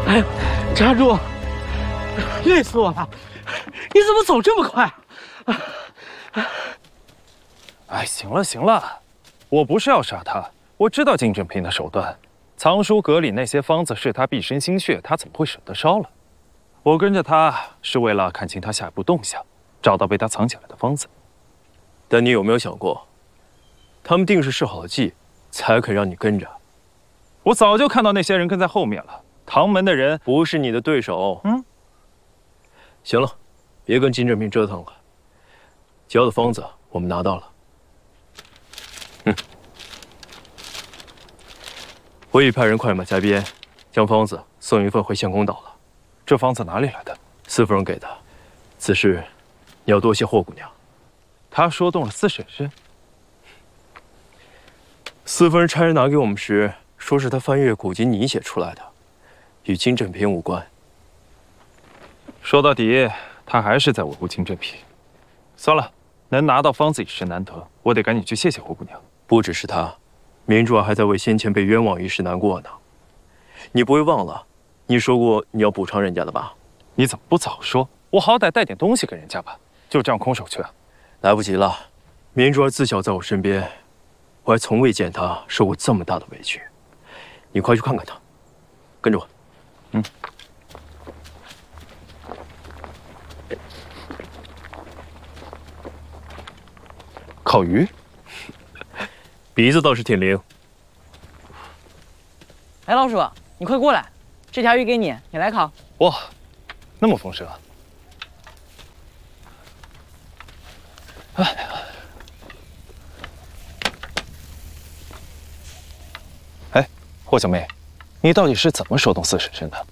哎，扎住！累死我了！你怎么走这么快？ 哎，行了行了，我不是要杀他，我知道金正平的手段，藏书阁里那些方子是他毕生心血，他怎么会舍得烧了？我跟着他是为了看清他下一步动向，找到被他藏起来的方子。 但你有没有想过，他们定是设好了计，才肯让你跟着？ 我早就看到那些人跟在后面了，唐门的人不是你的对手。行了，别跟金正平折腾了。交的方子我们拿到了。我已派人快马加鞭，将方子送一份回相公岛了。 这方子哪里来的？ 四夫人给的。此事你要多谢霍姑娘。 她说动了四婶婶。 四夫人差人拿给我们时，说是她翻阅古籍拟写出来的，与金正平无关。 说到底，他还是在维护金正平。算了，能拿到方子已是难得，我得赶紧去谢谢霍姑娘。 不只是她，明珠儿还在为先前被冤枉一事难过呢。你不会忘了，你说过你要补偿人家的吧？ 你怎么不早说？我好歹带点东西给人家吧，就这样空手去啊？来不及了。明珠儿自小在我身边，我还从未见她受过这么大的委屈。你快去看看她，跟着我。 烤鱼， 鼻子倒是挺灵。 哎，老鼠，你快过来，这条鱼给你，你来烤。 哇，那么丰盛啊！哎，霍小妹，你到底是怎么说动四婶婶的？